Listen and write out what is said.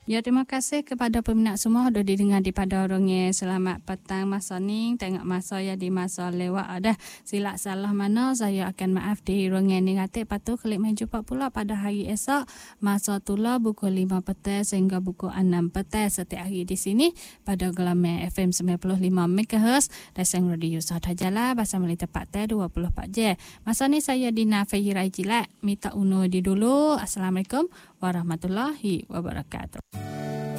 Ya, terima kasih kepada peminat semua sudah didengar di pada orangnya. Selamat petang masa ni. Tengok masa ya di masa lewat ada. Silap salah mana saya akan maaf di orangnya negatif. Patu klik main jumpa pula pada hari esok. Masa tula pukul 5 petang sehingga pukul 6 petang setiap hari di sini pada gelombang FM 95 MHz. Dasang radio Sahada Jala bahasa Melayu tepat 24 jam. Masa ni saya Dina Fahirai Jilat. Minta uno di dulu. Assalamualaikum warahmatullahi wabarakatuh.